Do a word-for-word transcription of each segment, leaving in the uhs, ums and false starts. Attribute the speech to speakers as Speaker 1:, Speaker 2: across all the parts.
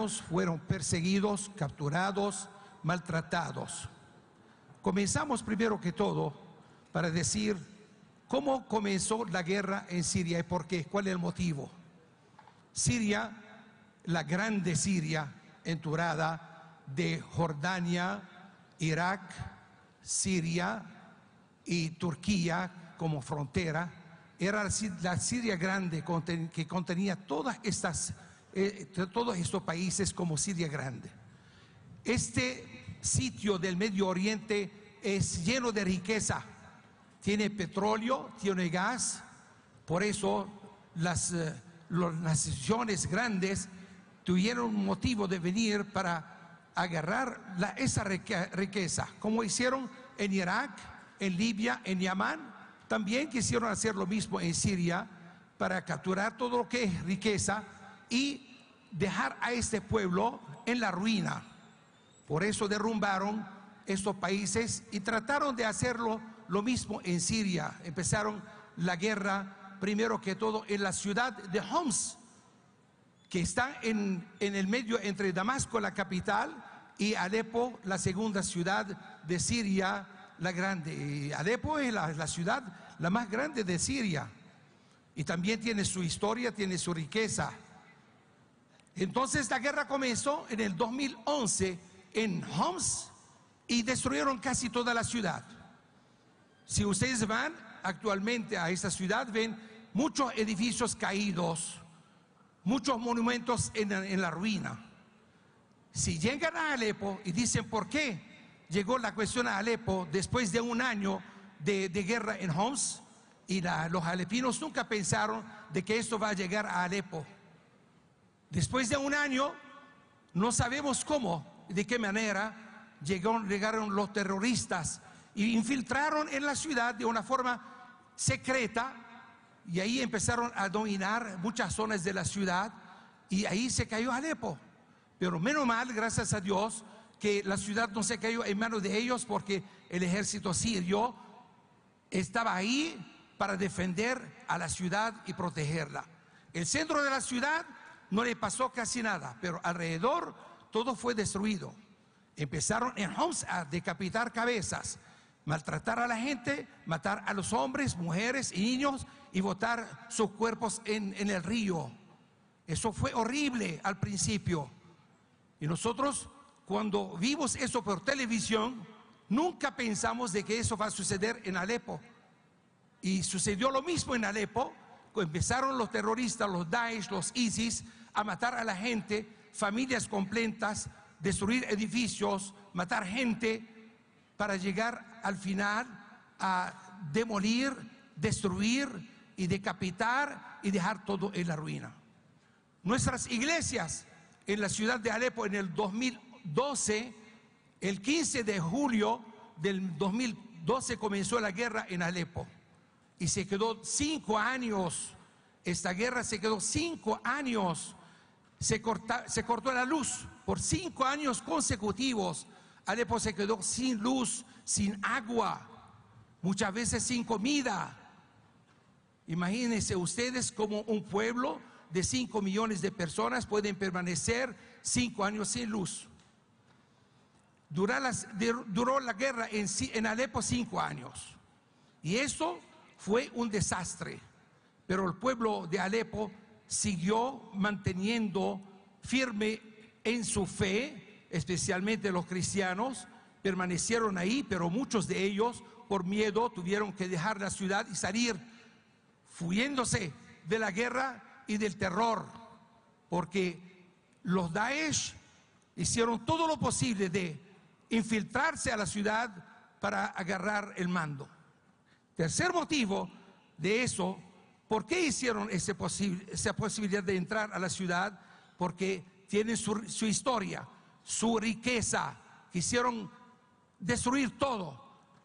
Speaker 1: cristianos fueron perseguidos, capturados, maltratados. Comenzamos primero que todo para decir cómo comenzó la guerra en Siria y por qué, cuál es el motivo. Siria, la grande Siria, enturada de Jordania, Irak, Siria y Turquía como frontera, era la Siria grande que contenía todas estas, eh, todos estos países como Siria grande. Este sitio del Medio Oriente es lleno de riqueza, tiene petróleo, tiene gas, por eso las, eh, las naciones grandes tuvieron un motivo de venir para agarrar la, esa riqueza, como hicieron en Irak, en Libia, en Yemen. También quisieron hacer lo mismo en Siria para capturar todo lo que es riqueza y dejar a este pueblo en la ruina. Por eso derrumbaron estos países y trataron de hacerlo lo mismo en Siria. Empezaron la guerra, primero que todo, en la ciudad de Homs, que está en, en el medio entre Damasco, la capital, y Alepo, la segunda ciudad de Siria, la grande. Y Alepo es la, la ciudad la más grande de Siria y también tiene su historia, tiene su riqueza. Entonces la guerra comenzó en el dos mil once en Homs y destruyeron casi toda la ciudad. Si ustedes van actualmente a esta ciudad, ven muchos edificios caídos, muchos monumentos en, en la ruina. Si llegan a Alepo y dicen por qué llegó la cuestión a Alepo después de un año de, de guerra en Homs, y la, los alepinos nunca pensaron de que esto va a llegar a Alepo. Después de un año no sabemos cómo, de qué manera llegaron, llegaron los terroristas y infiltraron en la ciudad de una forma secreta, y ahí empezaron a dominar muchas zonas de la ciudad y ahí se cayó Alepo. Pero menos mal, gracias a Dios, que la ciudad no se cayó en manos de ellos, porque el ejército sirio estaba ahí para defender a la ciudad y protegerla. El centro de la ciudad no le pasó casi nada, pero alrededor todo fue destruido. Empezaron en Homs a decapitar cabezas, maltratar a la gente, matar a los hombres, mujeres y niños y botar sus cuerpos en, en el río. Eso fue horrible al principio. Y nosotros, cuando vimos eso por televisión, nunca pensamos de que eso va a suceder en Alepo. Y sucedió lo mismo en Alepo. Empezaron los terroristas, los Daesh, los ISIS, a matar a la gente, familias completas, destruir edificios, matar gente, para llegar al final a demolir, destruir y decapitar y dejar todo en la ruina. Nuestras iglesias en la ciudad de Alepo en el dos mil doce, el quince de julio del dos mil doce comenzó la guerra en Alepo y se quedó cinco años. Esta guerra se quedó cinco años. Se, corta, se cortó la luz por cinco años consecutivos. Alepo se quedó sin luz, sin agua, muchas veces sin comida. Imagínense ustedes cómo un pueblo de cinco millones de personas pueden permanecer cinco años sin luz. Duró, las, duró la guerra en, en Alepo cinco años. Y eso fue un desastre. Pero el pueblo de Alepo siguió manteniendo firme en su fe, especialmente los cristianos, permanecieron ahí, pero muchos de ellos, por miedo, tuvieron que dejar la ciudad y salir, huyéndose de la guerra y del terror, porque los Daesh hicieron todo lo posible de infiltrarse a la ciudad para agarrar el mando. Tercer motivo de eso, ¿por qué hicieron ese posible, esa posibilidad de entrar a la ciudad? Porque tienen su, su historia, su riqueza. Quisieron destruir todo: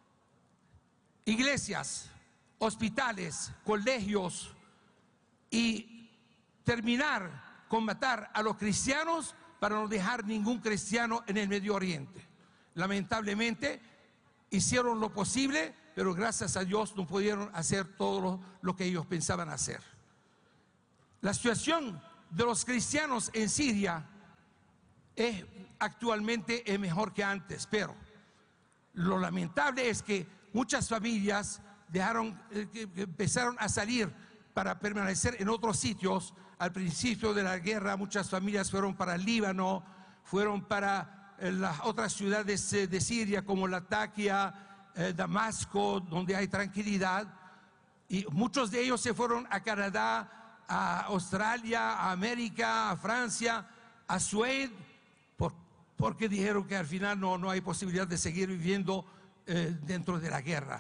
Speaker 1: iglesias, hospitales, colegios, y terminar con matar a los cristianos para no dejar ningún cristiano en el Medio Oriente. Lamentablemente hicieron lo posible, pero gracias a Dios no pudieron hacer todo lo, lo que ellos pensaban hacer. La situación de los cristianos en Siria es, actualmente es mejor que antes, pero lo lamentable es que muchas familias dejaron, eh, que empezaron a salir para permanecer en otros sitios. Al principio de la guerra muchas familias fueron para el Líbano, fueron para eh, las otras ciudades eh, de Siria como Latakia, eh, Damasco, donde hay tranquilidad, y muchos de ellos se fueron a Canadá, a Australia, a América, a Francia, a Suecia, por, porque dijeron que al final no, no hay posibilidad de seguir viviendo eh, dentro de la guerra.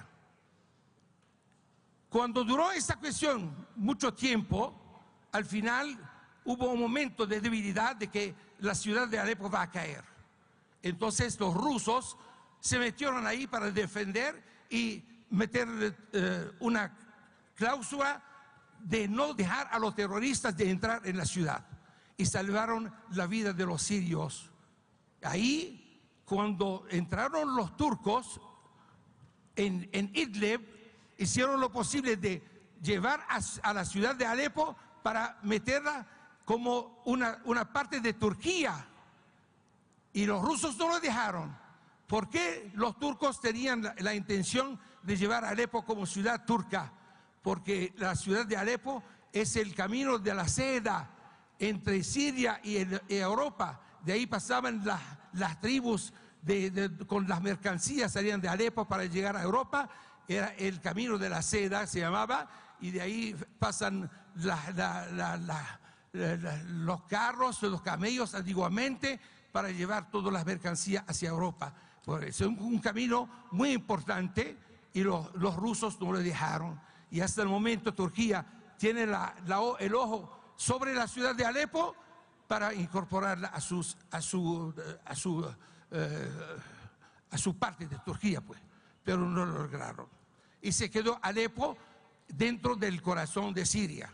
Speaker 1: Cuando duró esta cuestión mucho tiempo, al final hubo un momento de debilidad de que la ciudad de Alepo va a caer. Entonces los rusos se metieron ahí para defender y meter eh, una cláusula de no dejar a los terroristas de entrar en la ciudad, y salvaron la vida de los sirios. Ahí, cuando entraron los turcos en, en Idlib, hicieron lo posible de llevar a, a la ciudad de Alepo para meterla como una, una parte de Turquía, y los rusos no lo dejaron. ¿Por qué los turcos tenían la, la intención de llevar a Alepo como ciudad turca? Porque la ciudad de Alepo es el camino de la seda entre Siria y, el, y Europa. De ahí pasaban las, las tribus de, de, con las mercancías, salían de Alepo para llegar a Europa. Era el camino de la seda, se llamaba, y de ahí pasan la, la, la, la, la, los carros, los camellos antiguamente, para llevar todas las mercancías hacia Europa. Por eso es un, un camino muy importante, y los, los rusos no lo dejaron. Y hasta el momento Turquía tiene la, la, el ojo sobre la ciudad de Alepo para incorporarla a, sus, a, su, a, su, eh, a su parte de Turquía, pues, pero no lo lograron. Y se quedó Alepo dentro del corazón de Siria.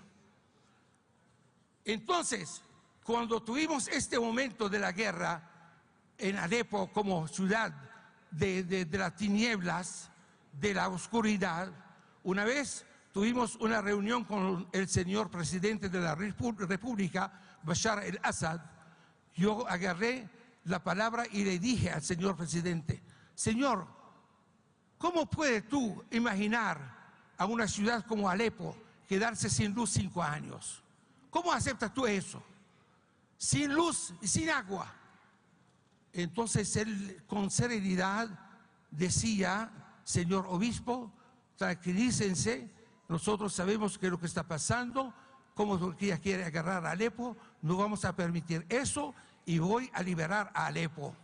Speaker 1: Entonces, cuando tuvimos este momento de la guerra en Alepo como ciudad de, de, de las tinieblas, de la oscuridad, una vez tuvimos una reunión con el señor presidente de la República, Bashar al-Assad. Yo agarré la palabra y le dije al señor presidente: señor, ¿cómo puedes tú imaginar a una ciudad como Alepo quedarse sin luz cinco años? ¿Cómo aceptas tú eso? Sin luz y sin agua. Entonces él con serenidad decía: señor obispo, tranquilícense, nosotros sabemos qué es lo que está pasando, como Turquía quiere agarrar a Alepo, no vamos a permitir eso y voy a liberar a Alepo.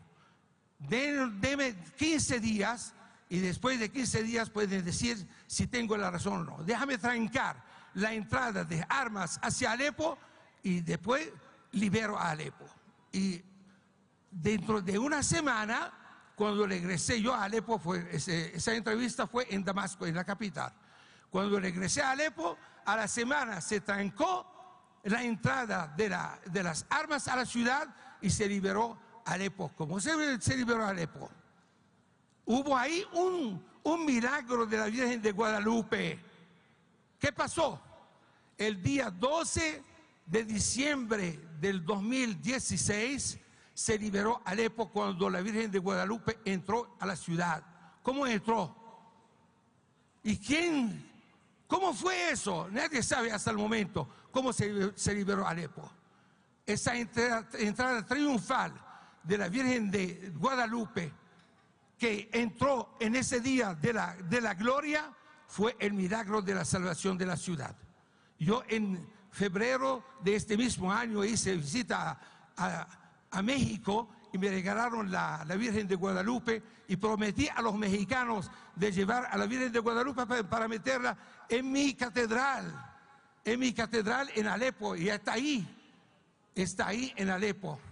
Speaker 1: Deme quince días y después de quince días pueden decir si tengo la razón o no. Déjame trancar la entrada de armas hacia Alepo y después libero a Alepo. Y dentro de una semana, cuando regresé yo a Alepo, fue, ese, esa entrevista fue en Damasco, en la capital. Cuando regresé a Alepo, a la semana se trancó la entrada de, la, de las armas a la ciudad y se liberó Alepo. ¿Cómo se, se liberó Alepo? Hubo ahí un, un milagro de la Virgen de Guadalupe. ¿Qué pasó? El día doce de diciembre del dos mil dieciséis se liberó Alepo cuando la Virgen de Guadalupe entró a la ciudad. ¿Cómo entró? ¿Y quién? ¿Cómo fue eso? Nadie sabe hasta el momento cómo se, se liberó Alepo. Esa entrada, entrada triunfal de la Virgen de Guadalupe que entró en ese día de la, de la gloria fue el milagro de la salvación de la ciudad. Yo en febrero de este mismo año hice visita a, a, a México y me regalaron la, la Virgen de Guadalupe y prometí a los mexicanos de llevar a la Virgen de Guadalupe para, para meterla en mi catedral, en mi catedral en Alepo, y está ahí, está ahí en Alepo.